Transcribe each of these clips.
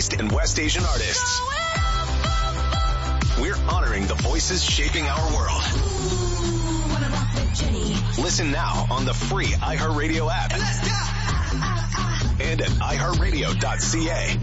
and West Asian artists. We're honoring the voices shaping our world. Listen now on the free iHeartRadio app. And at iHeartRadio.ca.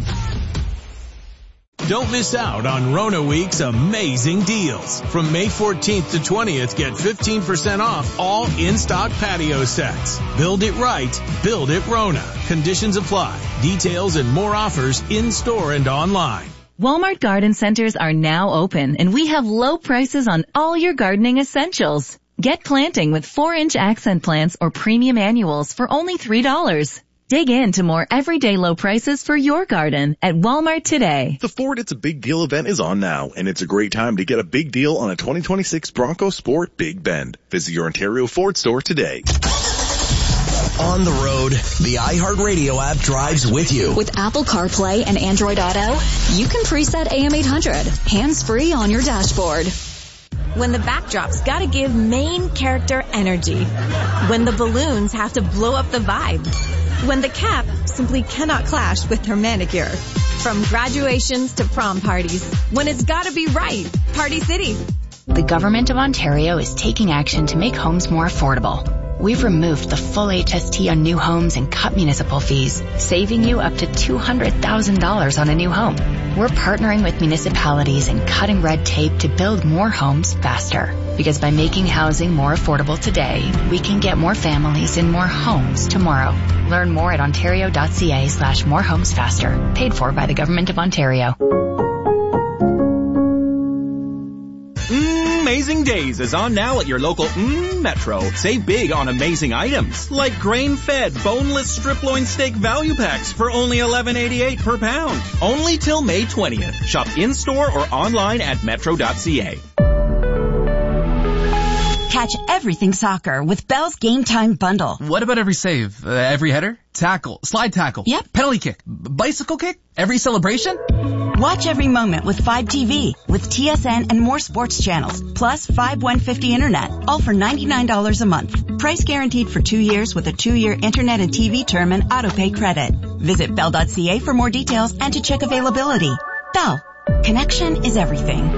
Don't miss out on Rona Week's amazing deals. From May 14th to 20th, get 15% off all in-stock patio sets. Build it right. Build it Rona. Conditions apply. Details and more offers in-store and online. Walmart Garden Centers are now open, and we have low prices on all your gardening essentials. Get planting with 4-inch accent plants or premium annuals for only $3. Dig into more everyday low prices for your garden at Walmart today. The Ford It's a Big Deal event is on now, and it's a great time to get a big deal on a 2026 Bronco Sport Big Bend. Visit your Ontario Ford store today. On the road, the iHeartRadio app drives with you. With Apple CarPlay and Android Auto, you can preset AM 800, hands-free on your dashboard. When the backdrop's gotta give main character energy. When the balloons have to blow up the vibe. When the cap simply cannot clash with her manicure. From graduations to prom parties. When it's gotta be right. Party City. The Government of Ontario is taking action to make homes more affordable. We've removed the full HST on new homes and cut municipal fees, saving you up to $200,000 on a new home. We're partnering with municipalities and cutting red tape to build more homes faster. Because by making housing more affordable today, we can get more families in more homes tomorrow. Learn more at ontario.ca/morehomesfaster. Paid for by the Government of Ontario. Amazing Days is on now at your local Metro. Save big on amazing items like grain-fed, boneless strip loin steak value packs for only $11.88 per pound. Only till May 20th. Shop in-store or online at metro.ca. Catch everything soccer with Bell's Game Time Bundle. What about every save? Every header? Tackle? Slide tackle? Yep. Penalty kick? Bicycle kick? Every celebration? Watch every moment with 5TV, with TSN and more sports channels, plus 5150 internet, all for $99 a month. Price guaranteed for 2 years with a 2-year internet and TV term and autopay credit. Visit bell.ca for more details and to check availability. Bell. Connection is everything.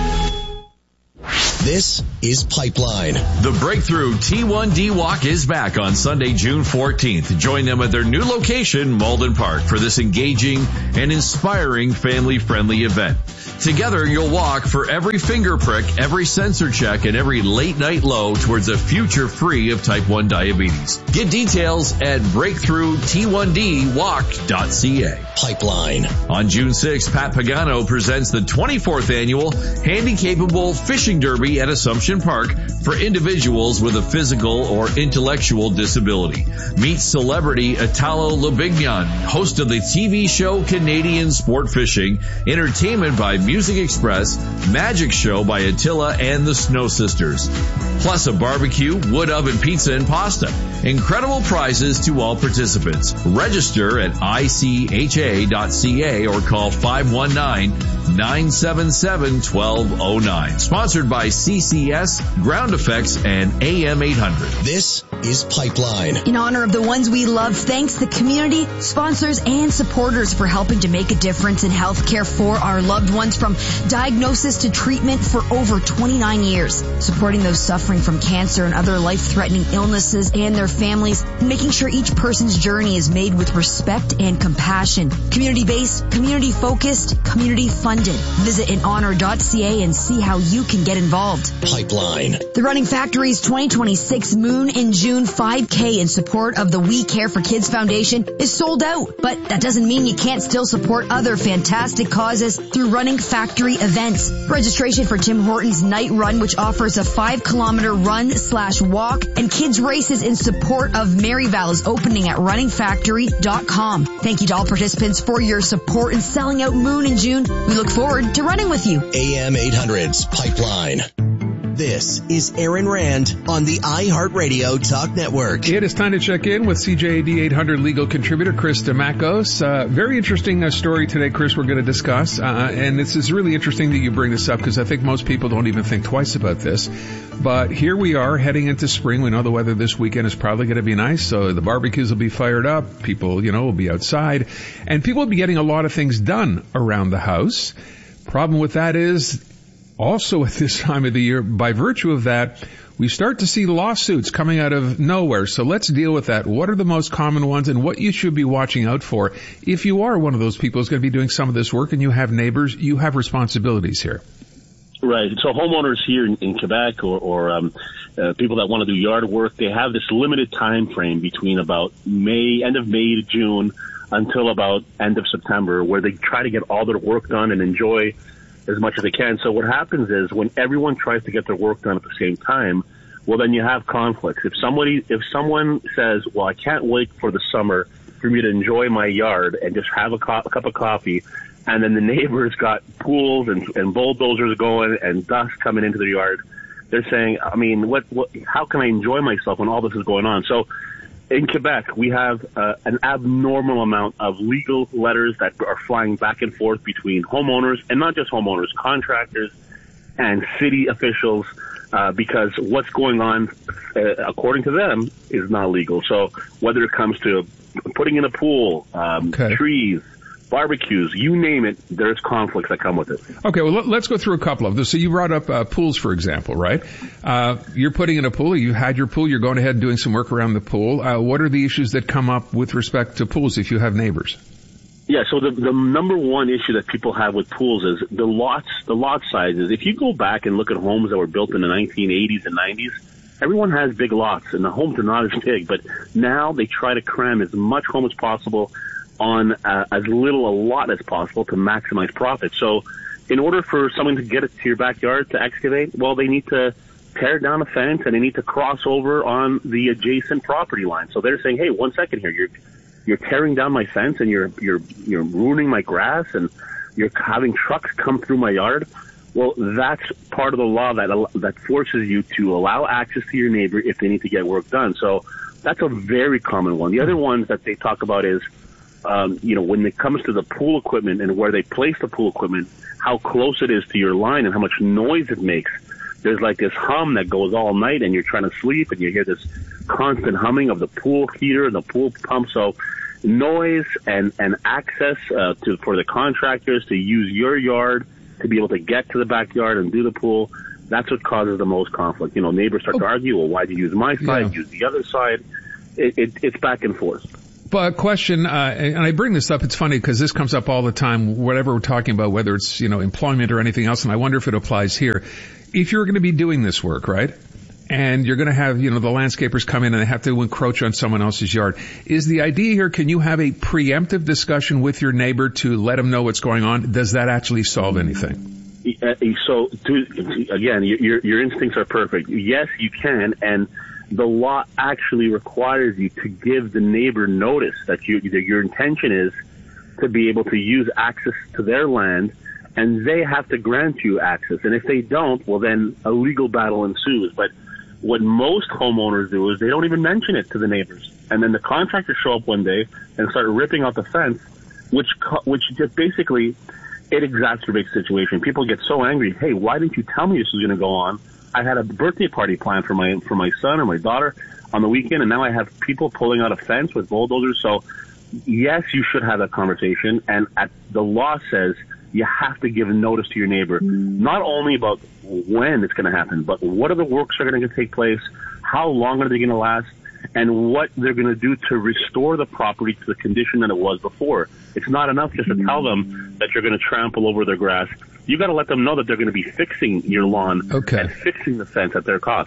This is Pipeline. The Breakthrough T1D Walk is back on Sunday, June 14th. Join them at their new location, Malden Park, for this engaging and inspiring family-friendly event. Together, you'll walk for every finger prick, every sensor check, and every late-night low towards a future free of type 1 diabetes. Get details at breakthrough-t1dwalk.ca. Pipeline. On June 6th, Pat Pagano presents the 24th annual Handy-Capable Fishing Derby at Assumption Park for individuals with a physical or intellectual disability. Meet celebrity Italo Lobignan, host of the TV show Canadian Sport Fishing, entertainment by Music Express, magic show by Attila and the Snow Sisters, plus a barbecue, wood oven pizza and pasta. Incredible prizes to all participants. Register at ICHA.ca or call 519-977-1209. Sponsored by CCS, Ground Effects, and AM 800. This is Pipeline. In honor of the ones we love, thanks the community, sponsors, and supporters for helping to make a difference in healthcare for our loved ones, from diagnosis to treatment for over 29 years. Supporting those suffering from cancer and other life-threatening illnesses and their families, and making sure each person's journey is made with respect and compassion. Community-based, community-focused, community-funded. Visit inhonor.ca and see how you can get involved. Pipeline. The Running Factory's 2026 Moon in June 5K in support of the We Care for Kids Foundation is sold out, but that doesn't mean you can't still support other fantastic causes through Running Factory events. Registration for Tim Hortons Night Run, which offers a 5-kilometer run/walk and kids races in support of Maryvale, is opening at runningfactory.com. Thank you to all participants for your support in selling out Moon in June. We look forward to running with you. AM 800's Pipeline. This is Aaron Rand on the iHeartRadio Talk Network. It is time to check in with CJAD 800 legal contributor Chris DeMacos. Very interesting story today, Chris, we're going to discuss. And this is really interesting that you bring this up because I think most people don't even think twice about this. But here we are heading into spring. We know the weather this weekend is probably going to be nice, so the barbecues will be fired up. People, will be outside. And people will be getting a lot of things done around the house. Problem with that is, also at this time of the year, by virtue of that, we start to see lawsuits coming out of nowhere. So let's deal with that. What are the most common ones and what you should be watching out for? If you are one of those people who's going to be doing some of this work and you have neighbors, you have responsibilities here. Right. So homeowners here in Quebec or people that want to do yard work, they have this limited time frame between about end of May to June until about end of September where they try to get all their work done and enjoy as much as they can. So what happens is when everyone tries to get their work done at the same time, well, then you have conflicts. If someone says, well, I can't wait for the summer for me to enjoy my yard and just have a cup of coffee, and then the neighbors got pools and bulldozers going and dust coming into their yard, they're saying, I mean, how can I enjoy myself when all this is going on? So in Quebec, we have an abnormal amount of legal letters that are flying back and forth between homeowners, and not just homeowners, contractors and city officials, because what's going on, according to them, is not legal. So whether it comes to putting in a pool, trees, barbecues, you name it, there's conflicts that come with it. Okay, well, let's go through a couple of them. So you brought up pools, for example, right? You're putting in a pool, you had your pool, you're going ahead and doing some work around the pool. What are the issues that come up with respect to pools if you have neighbors? Yeah, so the number one issue that people have with pools is the lot sizes. If you go back and look at homes that were built in the 1980s and 90s, everyone has big lots, and the homes are not as big, but now they try to cram as much home as possible on as little a lot as possible to maximize profit. So in order for someone to get it to your backyard to excavate, well, they need to tear down a fence and they need to cross over on the adjacent property line. So they're saying, hey, 1 second here, you're tearing down my fence and you're ruining my grass and you're having trucks come through my yard. Well, that's part of the law that forces you to allow access to your neighbor if they need to get work done. So that's a very common one. The other ones that they talk about is, when it comes to the pool equipment and where they place the pool equipment, how close it is to your line and how much noise it makes. There's like this hum that goes all night and you're trying to sleep and you hear this constant humming of the pool heater and the pool pump. So noise and access for the contractors to use your yard to be able to get to the backyard and do the pool, that's what causes the most conflict. Neighbors start to argue, well, why'd you use my side, use the other side? It's back and forth. But question, and I bring this up, it's funny because this comes up all the time, whatever we're talking about, whether it's, employment or anything else, and I wonder if it applies here. If you're going to be doing this work, right, and you're going to have, the landscapers come in and they have to encroach on someone else's yard, is the idea here, can you have a preemptive discussion with your neighbor to let them know what's going on? Does that actually solve anything? So, again, your instincts are perfect. Yes, you can, and the law actually requires you to give the neighbor notice that your intention is to be able to use access to their land, and they have to grant you access. And if they don't, well, then a legal battle ensues. But what most homeowners do is they don't even mention it to the neighbors. And then the contractors show up one day and start ripping out the fence, which just basically, it exacerbates the situation. People get so angry, hey, why didn't you tell me this was going to go on? I had a birthday party planned for my son or my daughter on the weekend, and now I have people pulling out a fence with bulldozers. So, yes, you should have that conversation. And the law says you have to give notice to your neighbor, not only about when it's going to happen, but what are the works that are going to take place, how long are they going to last, and what they're going to do to restore the property to the condition that it was before. It's not enough just to tell them that you're going to trample over their grass. You got to let them know that they're going to be fixing your lawn and fixing the fence at their cost.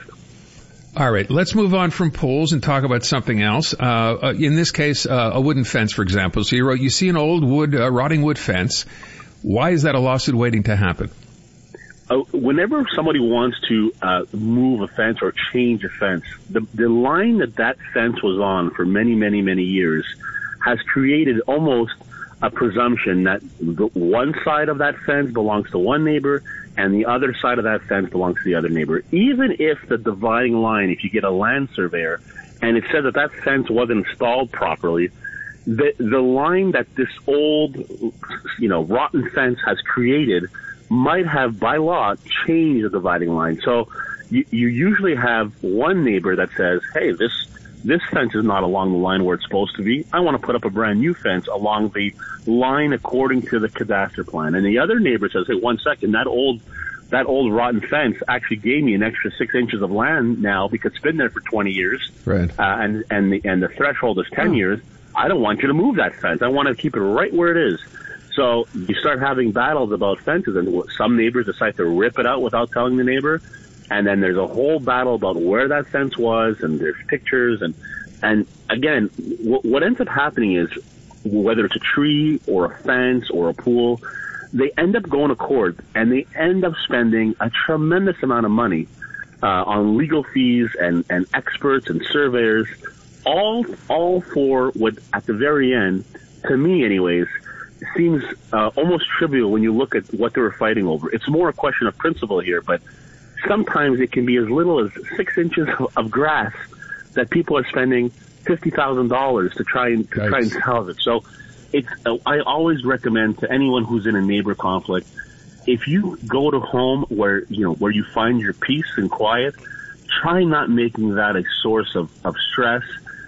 All right, let's move on from pools and talk about something else. In this case, a wooden fence, for example. So you see an old rotting wood fence. Why is that a lawsuit waiting to happen? Whenever somebody wants to move a fence or change a fence, the line that fence was on for many, many, many years has created almost a presumption that the one side of that fence belongs to one neighbor and the other side of that fence belongs to the other neighbor. Even if the dividing line, if you get a land surveyor and it says that that fence wasn't installed properly, the line that this old, rotten fence has created might have, by law, changed the dividing line. So you usually have one neighbor that says, hey, this fence is not along the line where it's supposed to be. I want to put up a brand new fence along the line according to the cadastre plan. And the other neighbor says, hey, 1 second, that old rotten fence actually gave me an extra 6 inches of land now because it's been there for 20 years. Right. And the threshold is 10 years. I don't want you to move that fence. I want to keep it right where it is. So you start having battles about fences, and some neighbors decide to rip it out without telling the neighbor. And then there's a whole battle about where that fence was, and there's pictures. And again, what ends up happening is, whether it's a tree or a fence or a pool, they end up going to court, and they end up spending a tremendous amount of money on legal fees and experts and surveyors, all for what, at the very end, to me anyways, seems almost trivial when you look at what they were fighting over. It's more a question of principle here, but sometimes it can be as little as 6 inches of grass that people are spending $50,000 to try and salvage. So I always recommend to anyone who's in a neighbor conflict, if you go to home where you find your peace and quiet, try not making that a source of stress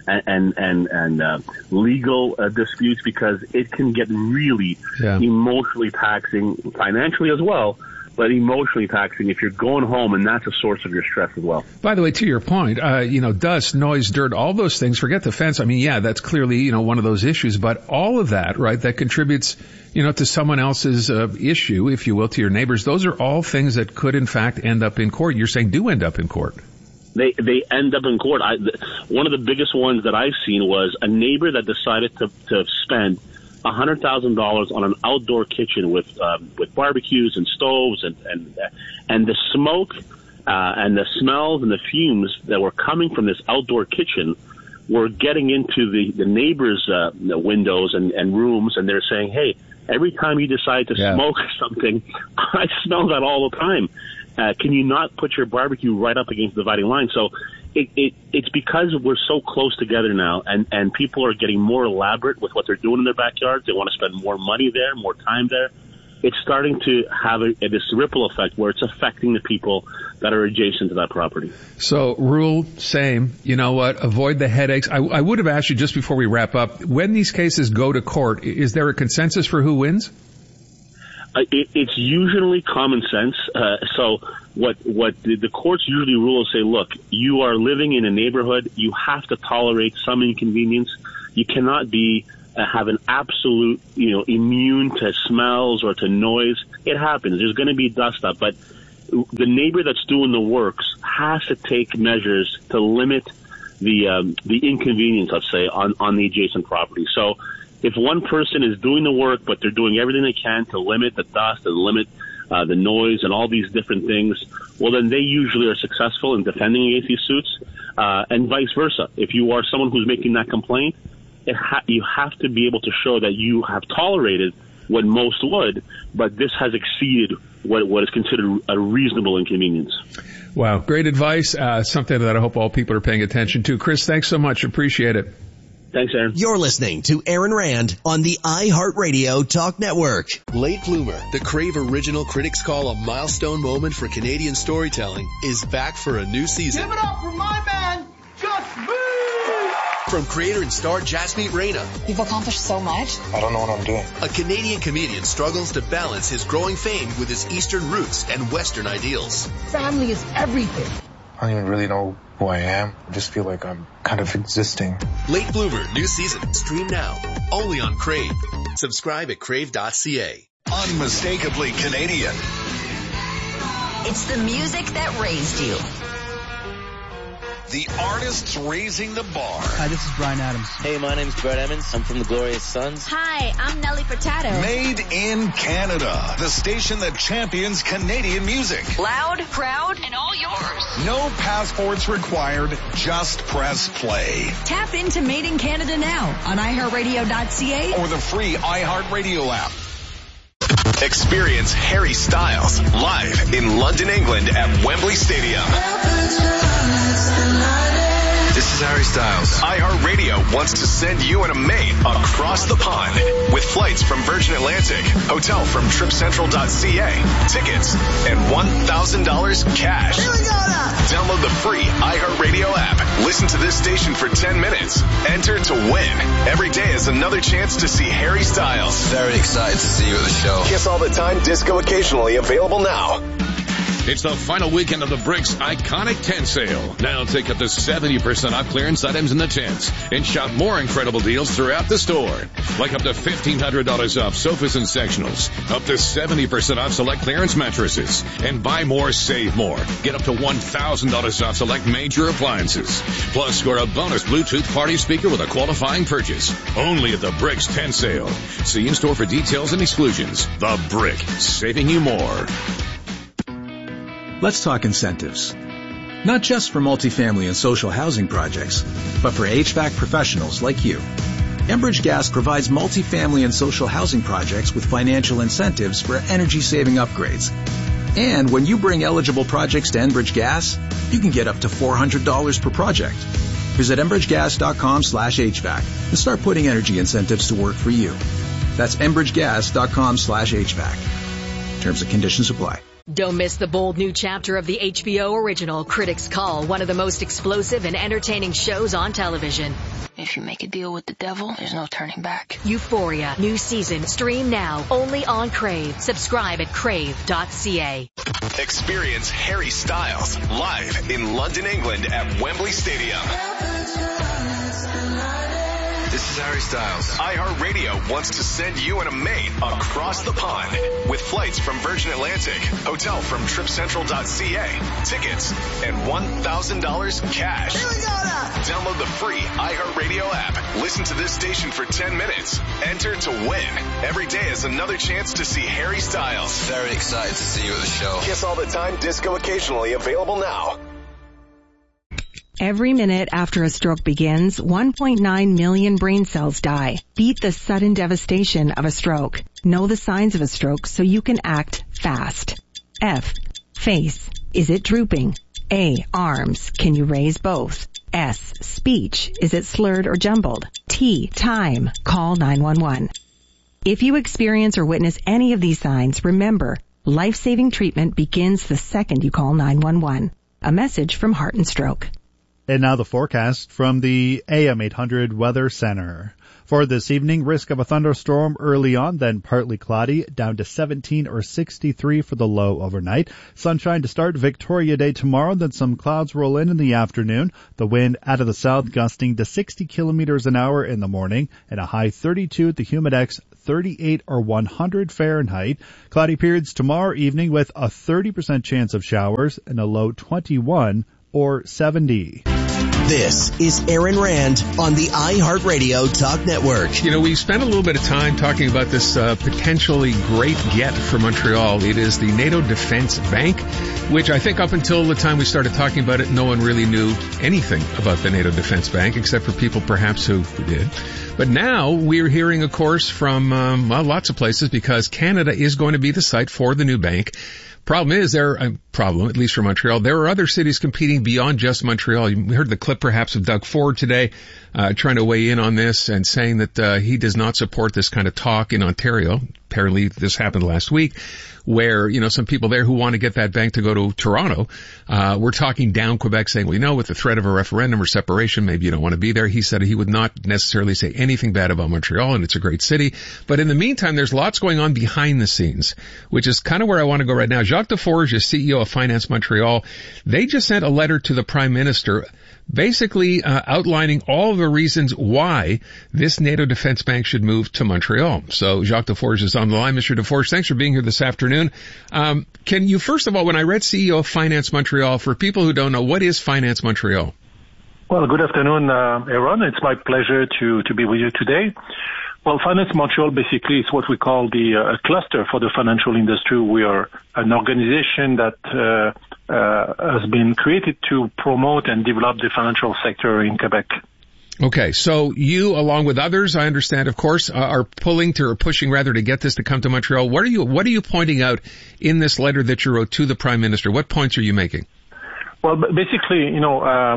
and legal disputes, because it can get really emotionally taxing, financially as well, but emotionally taxing if you're going home and that's a source of your stress as well. By the way, to your point, dust, noise, dirt, all those things, forget the fence. I mean, yeah, that's clearly, one of those issues, but all of that, right, that contributes, to someone else's issue, if you will, to your neighbors, those are all things that could, in fact, end up in court. You're saying do end up in court. They end up in court. One of the biggest ones that I've seen was a neighbor that decided to spend $100,000 on an outdoor kitchen with barbecues and stoves and the smoke and the smells and the fumes that were coming from this outdoor kitchen were getting into the neighbors' windows and rooms, and they're saying, hey, every time you decide to smoke something, I smell that all the time. Can you not put your barbecue right up against the dividing line? So it's because we're so close together now, and people are getting more elaborate with what they're doing in their backyards. They want to spend more money there, more time there. It's starting to have this ripple effect where it's affecting the people that are adjacent to that property. So, rule, same. You know what? Avoid the headaches. I would have asked you just before we wrap up, when these cases go to court, is there a consensus for who wins? It's usually common sense. So what the courts usually rule is say, look, you are living in a neighborhood. You have to tolerate some inconvenience. You cannot be have an absolute, immune to smells or to noise. It happens. There's going to be dust up, but the neighbor that's doing the works has to take measures to limit the inconvenience, let's say, on the adjacent property. So if one person is doing the work, but they're doing everything they can to limit the dust and limit the noise and all these different things, well, then they usually are successful in defending against these suits, and vice versa. If you are someone who's making that complaint, you have to be able to show that you have tolerated what most would, but this has exceeded what is considered a reasonable inconvenience. Wow, great advice. Something that I hope all people are paying attention to. Chris, thanks so much. Appreciate it. Thanks, Aaron. You're listening to Aaron Rand on the iHeartRadio Talk Network. Late Bloomer, the Crave Original critics call a milestone moment for Canadian storytelling, is back for a new season. Give it up for my man, Just Me! From creator and star Jasmeet Reyna. You've accomplished so much. I don't know what I'm doing. A Canadian comedian struggles to balance his growing fame with his Eastern roots and Western ideals. Family is everything. I don't even really know who I am. I just feel like I'm kind of existing. Late Bloomer, new season. Stream now. Only on Crave. Subscribe at crave.ca. Unmistakably Canadian. It's the music that raised you. The artists raising the bar. Hi, this is Bryan Adams. Hey, my name's Brett Emmons. I'm from the Glorious Sons. Hi, I'm Nelly Furtado. Made in Canada. The station that champions Canadian music. Loud, proud, and all yours. No passports required. Just press play. Tap into Made in Canada now on iHeartRadio.ca or the free iHeartRadio app. Experience Harry Styles live in London, England at Wembley Stadium. This is Harry Styles. iHeartRadio wants to send you and a mate across the pond with flights from Virgin Atlantic, hotel from TripCentral.ca, tickets, and $1,000 cash. Here we go now. Download the free iHeartRadio app. Listen to this station for 10 minutes. Enter to win. Every day is another chance to see Harry Styles. Very excited to see you at the show. Kiss All the Time Disco occasionally available now. It's the final weekend of the Bricks Iconic Tent Sale. Now take up to 70% off clearance items in the tents and shop more incredible deals throughout the store. Like up to $1,500 off sofas and sectionals, up to 70% off select clearance mattresses, and buy more, save more. Get up to $1,000 off select major appliances. Plus, score a bonus Bluetooth party speaker with a qualifying purchase. Only at the Bricks Tent Sale. See in-store for details and exclusions. The Brick, saving you more. Let's talk incentives. Not just for multifamily and social housing projects, but for HVAC professionals like you. Enbridge Gas provides multifamily and social housing projects with financial incentives for energy-saving upgrades. And when you bring eligible projects to Enbridge Gas, you can get up to $400 per project. Visit enbridgegas.com/HVAC and start putting energy incentives to work for you. That's enbridgegas.com/HVAC. Terms and conditions apply. Don't miss the bold new chapter of the HBO original Critics Call, one of the most explosive and entertaining shows on television. If you make a deal with the devil, there's no turning back. Euphoria, new season, stream now, only on Crave. Subscribe at crave.ca. Experience Harry Styles live in London, England at Wembley Stadium. This is Harry Styles. iHeartRadio wants to send you and a mate across the pond with flights from Virgin Atlantic, hotel from TripCentral.ca, tickets, and $1,000 cash. Here we go now. Download the free iHeartRadio app. Listen to this station for 10 minutes. Enter to win. Every day is another chance to see Harry Styles. Very excited to see you at the show. Kiss All the Time Disco occasionally available now. Every minute after a stroke begins, 1.9 million brain cells die. Beat the sudden devastation of a stroke. Know the signs of a stroke so you can act fast. F. Face. Is it drooping? A. Arms. Can you raise both? S. Speech. Is it slurred or jumbled? T. Time. Call 911. If you experience or witness any of these signs, remember, life-saving treatment begins the second you call 911. A message from Heart and Stroke. And now the forecast from the AM 800 Weather Center. For this evening, risk of a thunderstorm early on, then partly cloudy, down to 17 or 63 for the low overnight. Sunshine to start Victoria Day tomorrow, then some clouds roll in the afternoon. The wind out of the south gusting to 60 kilometers an hour in the morning, and a high 32 at the Humidex, 38 or 100 Fahrenheit. Cloudy periods tomorrow evening with a 30% chance of showers and a low 21 or 70. This is Aaron Rand on the iHeartRadio Talk Network. You know, we spent a little bit of time talking about this potentially great get for Montreal. It is the NATO Defense Bank, which I think up until the time we started talking about it, no one really knew anything about the NATO Defense Bank, except for people perhaps who did. But now we're hearing, of course, from lots of places, because Canada is going to be the site for the new bank. Problem is, at least for Montreal, there are other cities competing beyond just Montreal. You heard the clip perhaps of Doug Ford today, trying to weigh in on this and saying that he does not support this kind of talk in Ontario. Apparently this happened last week, where, you know, some people there who want to get that bank to go to Toronto, were talking down Quebec, saying, well, you know, with the threat of a referendum or separation, maybe you don't want to be there. He said he would not necessarily say anything bad about Montreal, and it's a great city. But in the meantime, there's lots going on behind the scenes, which is kind of where I want to go right now. Jacques Deforge is CEO of Finance Montreal. They just sent a letter to the Prime Minister, basically outlining all the reasons why this NATO Defense Bank should move to Montreal. So Jacques Deforge is on the line. Mr. Deforge, thanks for being here this afternoon. Can you, first of all, when I read CEO of Finance Montreal, for people who don't know, what is Finance Montreal? Well, good afternoon, Aaron. It's my pleasure to be with you today. Well, Finance Montreal basically is what we call the cluster for the financial industry. We are an organization that has been created to promote and develop the financial sector in Quebec. Okay, so you, along with others, I understand, of course, are pushing to get this to come to Montreal. What are you pointing out in this letter that you wrote to the Prime Minister? What points are you making? Well, basically, you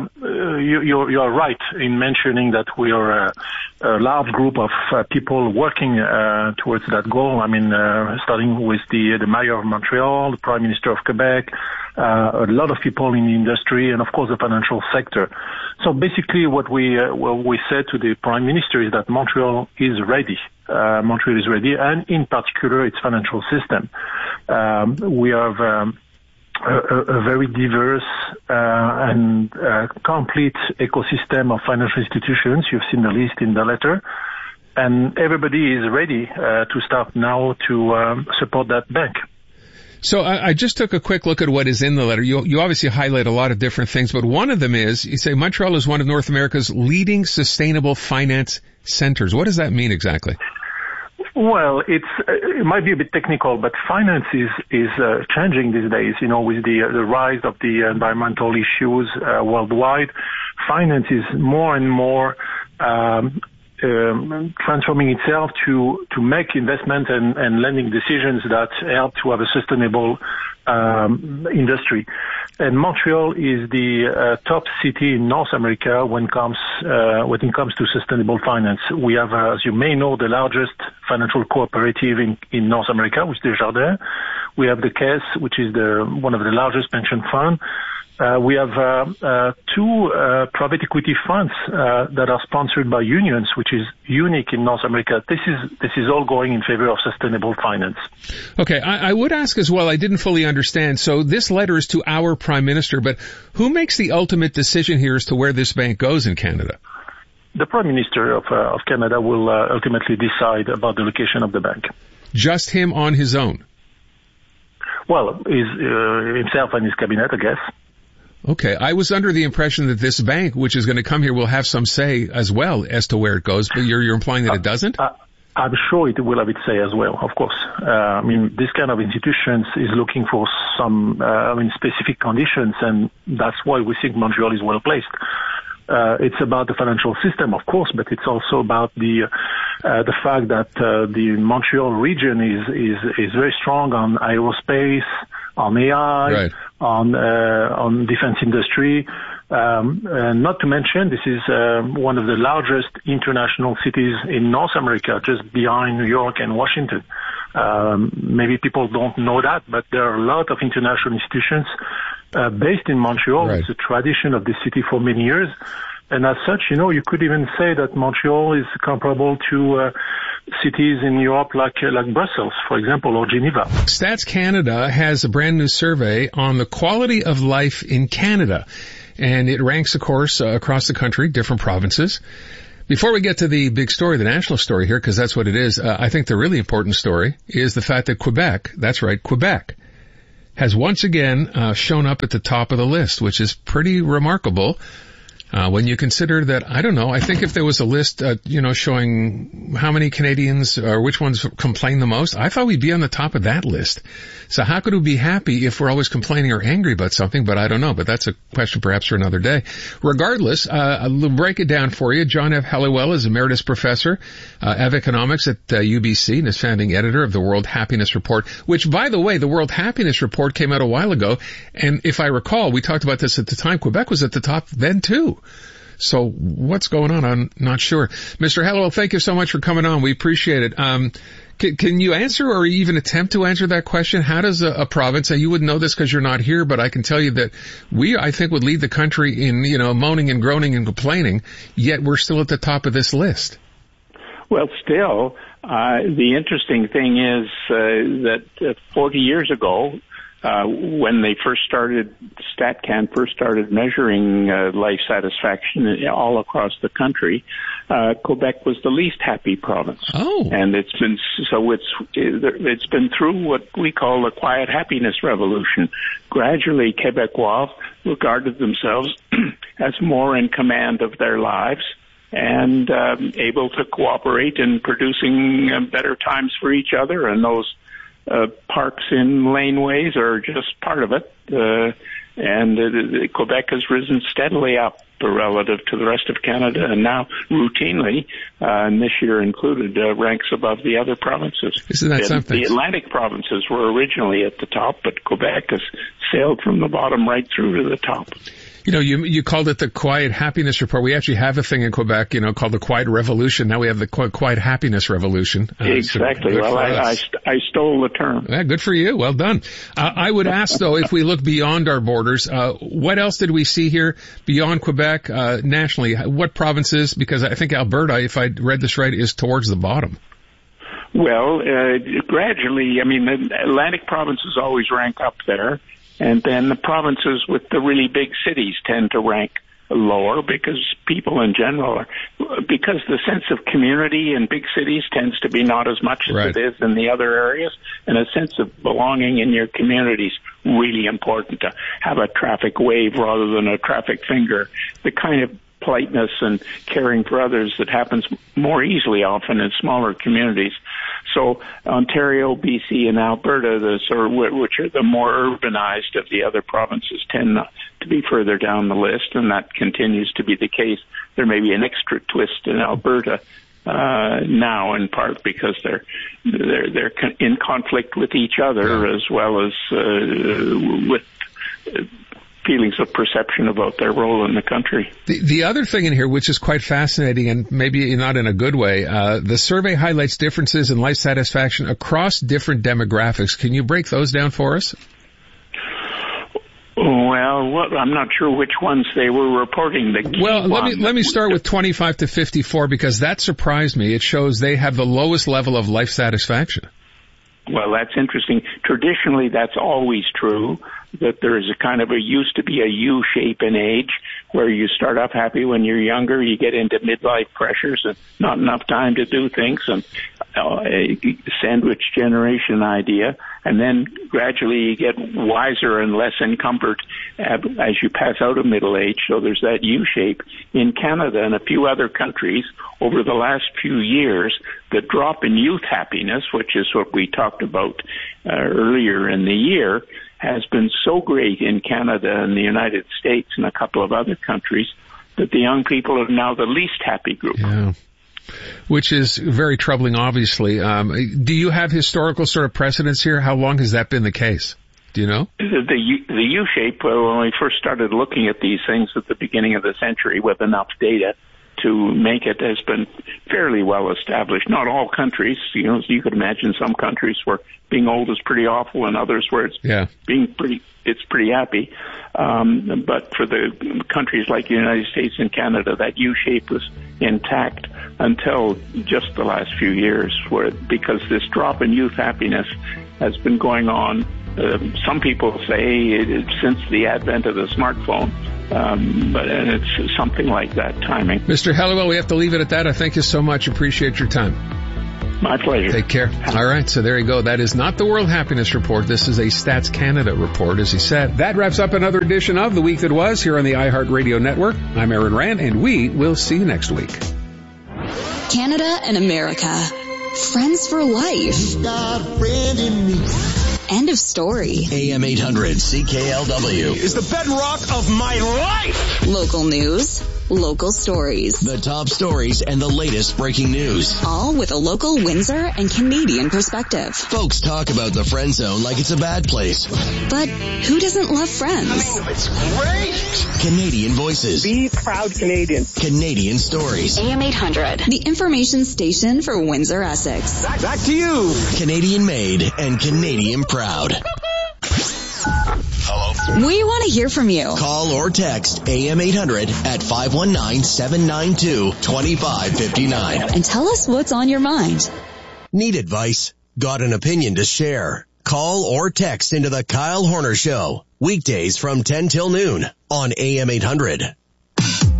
are right in mentioning that we are a large group of people working towards that goal. I mean, starting with the Mayor of Montreal, the Prime Minister of Quebec, a lot of people in the industry, and of course the financial sector. So basically, what we said to the Prime Minister is that Montreal is ready. Montreal is ready, and in particular, its financial system. We have a very diverse and complete ecosystem of financial institutions. You've seen the list in the letter. And everybody is ready to start now to support that bank. So I just took a quick look at what is in the letter. You obviously highlight a lot of different things, but one of them is, you say Montreal is one of North America's leading sustainable finance centers. What does that mean exactly? Well, it might be a bit technical, but finance is changing these days. You know, with the rise of the environmental issues worldwide, finance is more and more transforming itself to make investment and lending decisions that help to have a sustainable industry. And Montreal is the top city in North America when it comes to sustainable finance. We have, as you may know, the largest financial cooperative in North America, which is Desjardins. We have the Caisse, which is one of the largest pension funds. We have two private equity funds that are sponsored by unions, which is unique in North America. This is all going in favor of sustainable finance. Okay, I would ask as well, I didn't fully understand. So this letter is to our Prime Minister, but who makes the ultimate decision here as to where this bank goes in Canada? The Prime Minister of Canada will ultimately decide about the location of the bank. Just him on his own? Well, himself and his cabinet, I guess. Okay. I was under the impression that this bank, which is going to come here, will have some say as well as to where it goes, but you're implying that it doesn't? I'm sure it will have its say as well, of course. I mean, this kind of institutions is looking for some, specific conditions, and that's why we think Montreal is well placed. It's about the financial system, of course, but it's also about the fact that the Montreal region is very strong on aerospace, on AI, right, on defense industry. And not to mention, this is one of the largest international cities in North America, just behind New York and Washington. Maybe people don't know that, but there are a lot of international institutions based in Montreal. Right. It's a tradition of the city for many years. And as such, you could even say that Montreal is comparable to cities in Europe like Brussels, for example, or Geneva. Stats Canada has a brand new survey on the quality of life in Canada. And it ranks, of course, across the country, different provinces. Before we get to the big story, the national story here, because that's what it is, I think the really important story is the fact that Quebec, that's right, Quebec, has once again shown up at the top of the list, which is pretty remarkable. When you consider that, I don't know, I think if there was a list, showing how many Canadians or which ones complain the most, I thought we'd be on the top of that list. So how could we be happy if we're always complaining or angry about something? But I don't know. But that's a question perhaps for another day. Regardless, I'll break it down for you. John F. Helliwell is Emeritus Professor of Economics at UBC and is founding editor of the World Happiness Report, which, by the way, the World Happiness Report came out a while ago. And if I recall, we talked about this at the time. Quebec was at the top then, too. So what's going on? I'm not sure. Mr. Helliwell, thank you so much for coming on. We appreciate it. Can you answer or even attempt to answer that question? How does a province, and you wouldn't know this because you're not here, but I can tell you that I think, would lead the country in, moaning and groaning and complaining, yet we're still at the top of this list. Well, still, the interesting thing is that 40 years ago, when they StatCan first started measuring life satisfaction all across the country, Quebec was the least happy province. Oh. And it's been through what we call the quiet happiness revolution. Gradually, Quebecois regarded themselves as more in command of their lives and able to cooperate in producing better times for each other. And those parks in laneways are just part of it. Quebec has risen steadily up relative to the rest of Canada, and now routinely, and this year included, ranks above the other provinces. Isn't that something? The Atlantic provinces were originally at the top, but Quebec has sailed from the bottom right through to the top. You know, you called it the Quiet Happiness Report. We actually have a thing in Quebec, called the Quiet Revolution. Now we have the Quiet Happiness Revolution. Exactly. So well, I stole the term. Yeah, good for you. Well done. I would ask, though, if we look beyond our borders, what else did we see here beyond Quebec, nationally? What provinces? Because I think Alberta, if I read this right, is towards the bottom. Well, gradually, the Atlantic provinces always rank up there. And then the provinces with the really big cities tend to rank lower because people in general because the sense of community in big cities tends to be not as much as it is in the other areas. And a sense of belonging in your community is really important, to have a traffic wave rather than a traffic finger. The kind of politeness and caring for others that happens more easily often in smaller communities. So Ontario, BC, and Alberta, which are the more urbanized of the other provinces, tend to be further down the list, and that continues to be the case. There may be an extra twist in Alberta now, in part because they're in conflict with each other as well as with feelings of perception about their role in the country. The other thing in here, which is quite fascinating, and maybe not in a good way, the survey highlights differences in life satisfaction across different demographics. Can you break those down for us? Well, I'm not sure which ones they were reporting. Let me start with 25 to 54 because that surprised me. It shows they have the lowest level of life satisfaction. Well, that's interesting. Traditionally, that's always true, that there is used to be a U shape in age where you start off happy when you're younger, you get into midlife pressures and not enough time to do things, and a sandwich generation idea, and then gradually you get wiser and less encumbered as you pass out of middle age. So there's that U shape. In Canada and a few other countries, over the last few years, the drop in youth happiness, which is what we talked about earlier in the year, has been so great in Canada and the United States and a couple of other countries that the young people are now the least happy group. Yeah. Which is very troubling, obviously. Do you have historical sort of precedents here? How long has that been the case? Do you know? The U-shape, when we first started looking at these things at the beginning of the century with enough data to make it, has been fairly well established. Not all countries, you could imagine some countries where being old is pretty awful and others where it's pretty happy. But for the countries like the United States and Canada, that U-shape was intact until just the last few years, because this drop in youth happiness has been going on. Some people say since the advent of the smartphone, but it's something like that timing. Mr. Helliwell, we have to leave it at that. I thank you so much. Appreciate your time. My pleasure. Take care. All right, so there you go. That is not the World Happiness Report. This is a Stats Canada report, as he said. That wraps up another edition of The Week That Was here on the iHeartRadio Network. I'm Aaron Rand, and we will see you next week. Canada and America. Friends for life. You've got a friend in me. End of story. AM 800 CKLW is the bedrock of my life. Local news, local stories. The top stories and the latest breaking news. All with a local Windsor and Canadian perspective. Folks talk about the friend zone like it's a bad place. But who doesn't love friends? It's great. Canadian voices. Be proud Canadian. Canadian stories. AM 800, the information station for Windsor, Essex. Back to you. Canadian made and Canadian proud. Hello? We want to hear from you. Call or text AM 800 at 519-792-2559. And tell us what's on your mind. Need advice? Got an opinion to share? Call or text into the Kyle Horner Show. Weekdays from 10 till noon on AM 800.